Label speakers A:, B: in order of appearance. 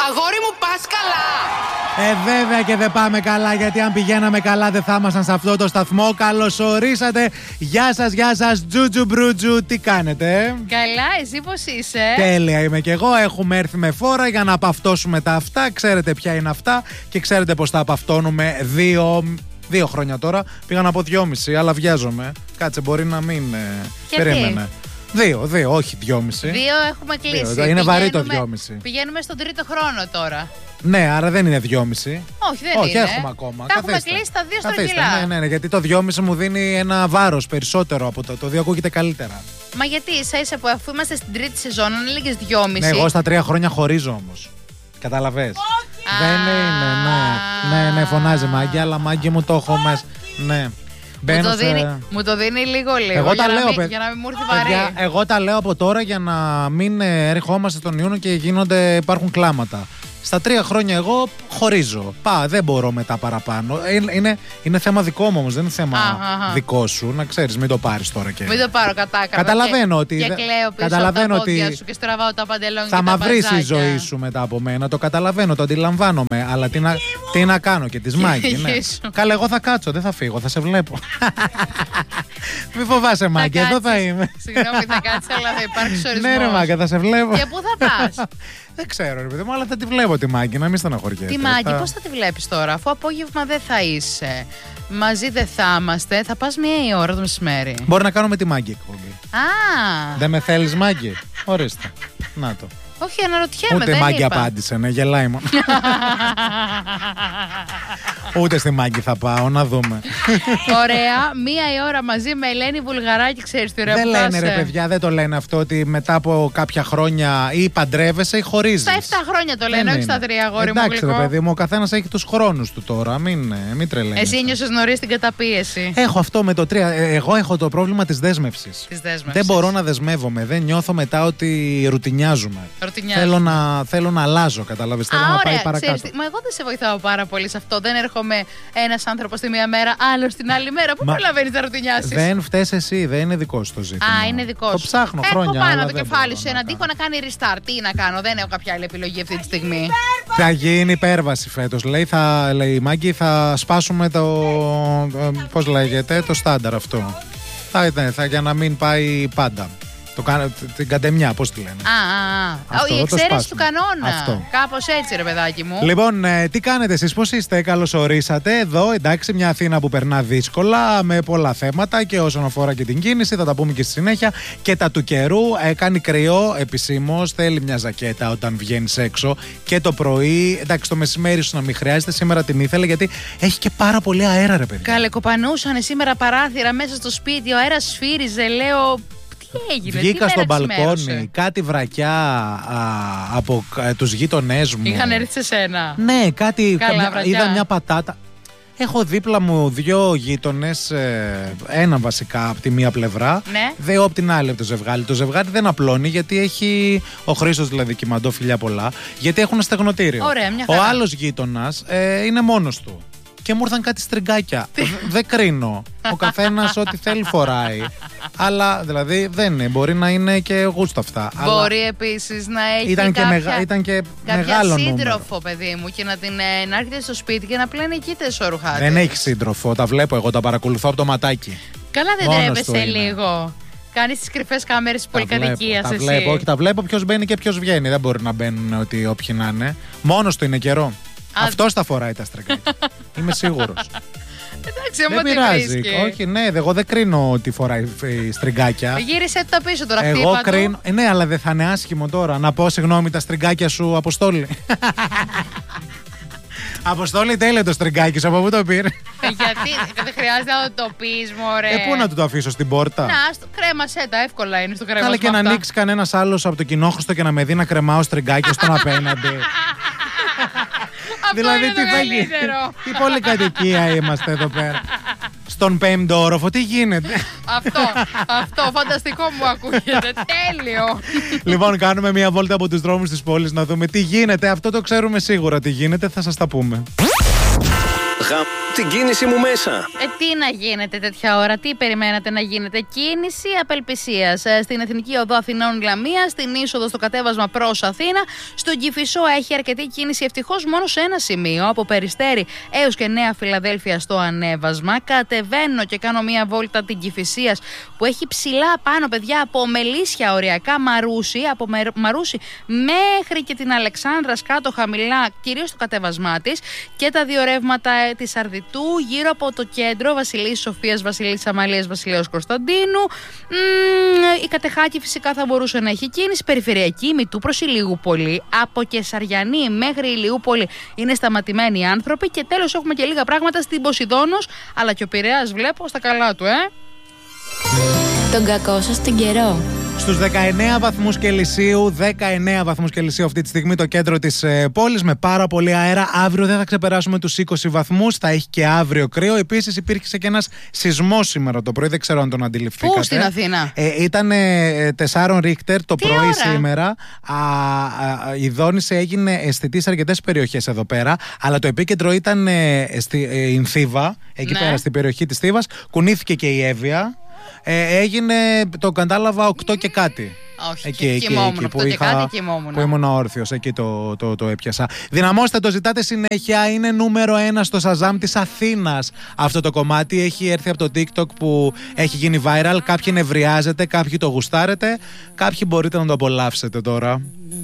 A: Αγόρι μου, πας καλά?
B: Βέβαια και δεν πάμε καλά, γιατί αν πηγαίναμε καλά δεν θα ήμασταν σε αυτό το σταθμό. Καλώς ορίσατε. Γεια σας, Τζούτζου Μπρούτζου, τι κάνετε?
C: Καλά, εσύ πώς είσαι?
B: Τέλεια είμαι κι εγώ. Έχουμε έρθει με φόρα για να απαυτώσουμε τα αυτά. Ξέρετε ποια είναι αυτά και ξέρετε πως τα απαυτώνουμε 2 χρόνια τώρα. Πήγα να πω 2,5, αλλά βιάζομαι. Κάτσε, μπορεί να μην. Περίμενε. 2, όχι 2,5.
C: 2 έχουμε κλείσει.
B: Είναι βαρύ το 2,5.
C: Πηγαίνουμε στον 3ο χρόνο τώρα.
B: Ναι, άρα δεν είναι 2,5.
C: Όχι, δεν
B: όχι,
C: είναι.
B: έχουμε ακόμα.
C: Τα έχουμε κλείσει τα 2 στρογγυλά.
B: Ναι, γιατί το 2,5 μου δίνει ένα βάρος περισσότερο από το 2 ακούγεται καλύτερα.
C: Μα γιατί ίσα που αφού είμαστε στην 3η σεζόν, αν έλεγες 2,5.
B: Ναι, εγώ στα 3 χρόνια χωρίζω όμως. Καταλαβες. Δεν είναι, ναι, φωνάζει Μάγκη, αλλά Μάγκη μου το έχω μέσα. Ναι.
C: Μου το δίνει λίγο
B: εγώ
C: για,
B: τα λέω,
C: για να μην μου έρθει βαρύ.
B: Εγώ τα λέω από τώρα για να μην ερχόμαστε τον Ιούνιο και υπάρχουν κλάματα. Στα 3 χρόνια εγώ χωρίζω. Δεν μπορώ μετά παραπάνω. Είναι θέμα δικό μου όμως, δεν είναι θέμα δικό σου. Να ξέρεις, μην το πάρεις τώρα και.
C: Μην το πάρω κατάκαμα.
B: Καταλαβαίνω ότι.
C: Και κλαίω πίσω από τα πόδια σου και στραβάω τα παντελόνια.
B: Θα μαυρίσει η ζωή σου μετά από μένα. Το καταλαβαίνω, το αντιλαμβάνομαι. Αλλά τι να κάνω και τη Μάγκη. Ναι. Καλά, εγώ θα κάτσω, δεν θα φύγω, θα σε βλέπω. Μην φοβάσαι, Μάγκη, εδώ θα είμαι.
C: Συγγνώμη, θα κάτσει, αλλά θα υπάρξει ορισμός.
B: Ναι, ρε Μάγκη, θα σε βλέπω.
C: Και πού θα πας?
B: Δεν ξέρω, ρε παιδί μου, αλλά θα τη βλέπω τη Μάγκη, να μην στεναχωριέσαι.
C: Τη Μάγκη, πώς θα τη βλέπεις τώρα, αφού απόγευμα δεν θα είσαι, μαζί δεν θα είμαστε, θα πας 1 η ώρα το μεσημέρι.
B: Μπορεί να κάνουμε τη Μάγκη εκπομπή. Δεν με θέλεις, Μάγκη? Ορίστε. Να το.
C: Όχι, αναρωτιέμαι.
B: Ούτε Μάγκη απάντησε, ναι, γελάει μόνο. Ούτε στη Μάγκη θα πάω, να δούμε.
C: Ωραία, 1 η ώρα μαζί με Ελένη Βουλγαράκη, ξέρεις τι ωραία που
B: δεν λένε, ρε παιδιά, δεν το λένε αυτό ότι μετά από κάποια χρόνια ή παντρεύεσαι ή χωρίζεις.
C: Στα 7 χρόνια το λένε, όχι στα 3, αγόρι μου.
B: Εντάξει, ρε παιδί μου, ο καθένας έχει τους χρόνους του τώρα, μην τρελαίνεσαι.
C: Εσύ νιώσες νωρίς την καταπίεση.
B: Έχω αυτό με το 3. Εγώ έχω το πρόβλημα της δέσμευσης. Δεν μπορώ να δεσμεύομαι. Δεν νιώθω μετά ότι ρουτινιάζουμε. Θέλω να αλλάζω, καταλάβεις. Θέλω να πάει παρακάτω.
C: Μα εγώ δεν σε βοηθάω πάρα πολύ σε αυτό. Δεν έρχομαι ένας άνθρωπος τη μία μέρα, άλλος την άλλη μέρα. Πού προλαβαίνεις να ρουτινιάσεις?
B: Δεν φταίς εσύ, δεν είναι δικό σου το ζήτημα.
C: Είναι δικό σου.
B: Το ψάχνω χρόνια.
C: Έχω πάνω το κεφάλι σου έναν τοίχο να κάνει restart. Τι να κάνω, δεν έχω κάποια άλλη επιλογή αυτή τη στιγμή.
B: Θα γίνει υπέρβαση φέτος. Λέει η Μάγκη, θα σπάσουμε το. Πώς λέγεται, το στάνταρ αυτό. Για να μην πάει πάντα. Την καντεμιά, πώς τη λένε.
C: Η εξαίρεση του κανόνα. Κάπως έτσι, ρε παιδάκι μου.
B: Λοιπόν, τι κάνετε εσείς, πώς είστε? Καλώς ορίσατε. Εδώ, εντάξει, μια Αθήνα που περνά δύσκολα με πολλά θέματα και όσον αφορά και την κίνηση, θα τα πούμε και στη συνέχεια. Και τα του καιρού, κάνει κρυό επισήμως. Θέλει μια ζακέτα όταν βγαίνεις έξω. Και το πρωί, εντάξει, το μεσημέρι σου να μην χρειάζεται. Σήμερα την ήθελε γιατί έχει και πάρα πολύ αέρα, ρε παιδί.
C: Καλεκοπανούσαν σήμερα παράθυρα μέσα στο σπίτι, ο αέρας σφύριζε, λέω.
B: Βγήκα στο μπαλκόνι, κάτι βρακιά από τους γείτονές μου.
C: Είχαν έρθει σε σένα?
B: Ναι, κάτι. Είδα μια πατάτα. Έχω δίπλα μου 2 γείτονες, ένα βασικά από τη μία πλευρά,
C: ναι.
B: 2 από την άλλη από το ζευγάρι. Το ζευγάρι δεν απλώνει γιατί έχει. Ο Χρήστος δηλαδή Κιμαντό, φιλιά πολλά, γιατί έχουν στεγνοτήριο.
C: Ωραία, μια χαρά.
B: Ο άλλος γείτονας είναι μόνος του. Και μου ήρθαν κάτι στριγκάκια. Δεν κρίνω. Ο καθένας ό,τι θέλει φοράει. Αλλά δηλαδή δεν είναι. Μπορεί να είναι και γούστο αυτά.
C: Μπορεί επίσης να έχει
B: ήταν και μεγάλο
C: σύντροφο,
B: νούμερο.
C: παιδί μου, και να έρχεται στο σπίτι και να πλένει εκεί τα ισόρουχά της.
B: Δεν έχει σύντροφο. Τα βλέπω εγώ, τα παρακολουθώ από το ματάκι.
C: Καλά, δεν τρέπεσαι λίγο? Κάνεις τις κρυφές κάμερες της πολυκατοικίας εσύ?
B: Όχι, τα βλέπω ποιος μπαίνει και ποιος βγαίνει. Δεν μπορεί να μπαίνουν όποιοι να είναι. Μόνος του είναι καιρό. Αυτός τα φοράει τα στριγκάκια. Είμαι σίγουρος.
C: Εντάξει,
B: δεν πειράζει. Όχι, ναι, εγώ δεν κρίνω ότι φοράει στριγκάκια.
C: Γύρισε τα πίσω τώρα,
B: εγώ κρίνω. Ναι, αλλά δεν θα είναι άσχημο τώρα να πω συγγνώμη τα στριγκάκια σου, Αποστόλη. Αποστόλη, τέλειο το στριγκάκι σου, από πού το πήρε?
C: Γιατί δεν χρειάζεται να το πεις, μωρέ.
B: Πού να του το αφήσω, στην πόρτα?
C: Να, κρέμασέ τα, εύκολα είναι στο κρέμα.
B: Καλά, και να ανοίξει κανένας άλλος από το κοινόχρηστο και να με δει να κρεμάω στριγκάκι στον απέναντι. Δηλαδή τι θα γίνει? Τι πολυκατοικία είμαστε εδώ πέρα. Στον 5ο όροφο, τι γίνεται?
C: Αυτό φανταστικό μου ακούγεται. Τέλειο.
B: Λοιπόν, κάνουμε μια βόλτα από τους δρόμους της πόλης να δούμε τι γίνεται. Αυτό το ξέρουμε σίγουρα τι γίνεται, θα σας τα πούμε.
A: την κίνηση μου μέσα.
C: Τι να γίνεται τέτοια ώρα, τι περιμένατε να γίνεται? Κίνηση απελπισίας στην Εθνική Οδό Αθηνών Λαμία, στην είσοδο στο κατέβασμα προς Αθήνα. Στον Κηφισό έχει αρκετή κίνηση, ευτυχώς μόνο σε ένα σημείο, από Περιστέρι έως και Νέα Φιλαδέλφια στο ανέβασμα. Κατεβαίνω και κάνω μία βόλτα την Κηφισίας που έχει ψηλά πάνω, παιδιά, από Μελίσια οριακά Μαρούσι, από Μαρούσι μέχρι και την Αλεξάνδρας κάτω χαμηλά, κυρίως το κατέβασμά της, και τα δύο ρεύματα της Αρδιτού γύρω από το κέντρο, Βασιλής Σοφίας, Βασιλής Αμαλίας, Βασιλέως Κωνσταντίνου. Η Κατεχάκη φυσικά θα μπορούσε να έχει κίνηση. Περιφερειακή Μητού προς Ηλιούπολη, από Κεσαριανή μέχρι Ηλιούπολη είναι σταματημένοι οι άνθρωποι. Και τέλος έχουμε και λίγα πράγματα στην Ποσειδώνος, αλλά και ο Πειραιάς βλέπω στα καλά του,
D: Τον κακό σας την καιρό.
B: Στους 19 βαθμούς Κελσίου, 19 βαθμούς Κελσίου αυτή τη στιγμή το κέντρο της πόλης, με πάρα πολύ αέρα. Αύριο δεν θα ξεπεράσουμε τους 20 βαθμούς, θα έχει και αύριο κρύο. Επίσης υπήρχε και ένας σεισμός σήμερα το πρωί, δεν ξέρω αν τον αντιληφθήκατε.
C: Πού στην Αθήνα?
B: Ήταν 4 Ρίχτερ το πρωί
C: ώρα?
B: Σήμερα. Η δόνηση έγινε αισθητή σε αρκετές περιοχές εδώ πέρα, αλλά το επίκεντρο ήταν στην Θήβα, εκεί πέρα στην περιοχή της Θήβας. Κουνήθηκε και η Εύβοια. Έγινε, το κατάλαβα, 8 και κάτι.
C: Όχι,
B: εκεί που ήμουν όρθιος, εκεί το έπιασα. Δυναμώστε, το ζητάτε συνέχεια. Είναι νούμερο 1 στο Shazam της Αθήνας αυτό το κομμάτι. Έχει έρθει από το TikTok που έχει γίνει viral. Κάποιοι νευριάζετε, κάποιοι το γουστάρετε, κάποιοι μπορείτε να το απολαύσετε τώρα.